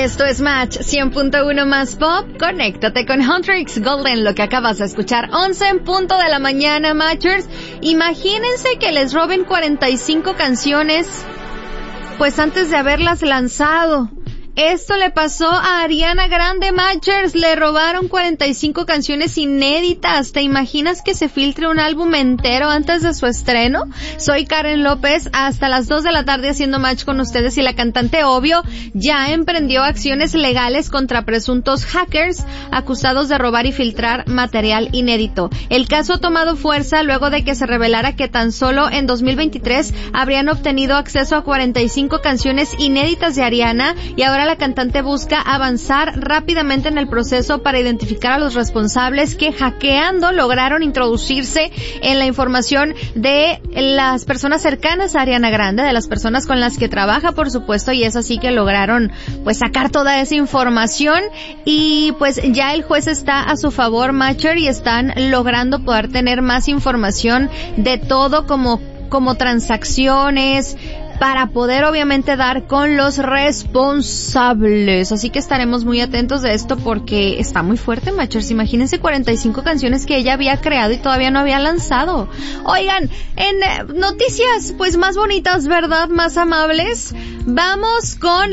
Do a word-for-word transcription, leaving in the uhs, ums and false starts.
Esto es Match cien punto uno más Pop. Conéctate con Hunter X Golden, lo que acabas de escuchar. once en punto de la mañana, Matchers. Imagínense que les roben cuarenta y cinco canciones, pues antes de haberlas lanzado. Esto le pasó a Ariana Grande, Matchers. Le robaron cuarenta y cinco canciones inéditas. ¿Te imaginas que se filtre un álbum entero antes de su estreno? Soy Karen López, hasta las dos de la tarde haciendo match con ustedes, y la cantante, obvio, ya emprendió acciones legales contra presuntos hackers acusados de robar y filtrar material inédito. El caso ha tomado fuerza luego de que se revelara que tan solo en dos mil veintitrés habrían obtenido acceso a cuarenta y cinco canciones inéditas de Ariana, y ahora la cantante busca avanzar rápidamente en el proceso para identificar a los responsables que, hackeando, lograron introducirse en la información de las personas cercanas a Ariana Grande, de las personas con las que trabaja, por supuesto, y es así que lograron pues sacar toda esa información, y pues ya el juez está a su favor, Matcher, y están logrando poder tener más información de todo, como como transacciones, para poder obviamente dar con los responsables. Así que estaremos muy atentos de esto porque está muy fuerte, Matchers. Imagínense cuarenta y cinco canciones que ella había creado y todavía no había lanzado. Oigan, en eh, noticias pues más bonitas, ¿verdad? Más amables. Vamos con